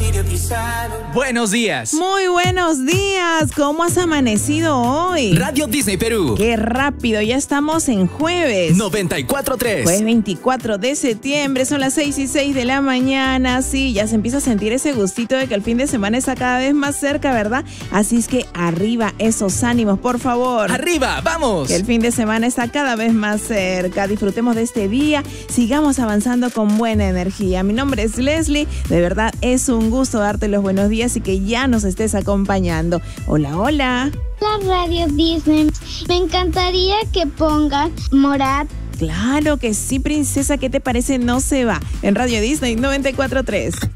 Buenos días. Muy buenos días. ¿Cómo has amanecido hoy? Radio Disney Perú. Qué rápido, ya estamos en jueves. 94.3. Jueves 24 de septiembre, son las 6:06 de la mañana. Sí, ya se empieza a sentir ese gustito de que el fin de semana está cada vez más cerca, ¿verdad? Así es que arriba esos ánimos, por favor. ¡Arriba, vamos! Que el fin de semana está cada vez más cerca. Disfrutemos de este día, sigamos avanzando con buena energía. Mi nombre es Leslie, de verdad es un gusto darte los buenos días y que ya nos estés acompañando. Hola, hola. La Radio Disney. Me encantaría que pongan Morat. Claro que sí, princesa. ¿Qué te parece? No se va. En Radio Disney 94.3.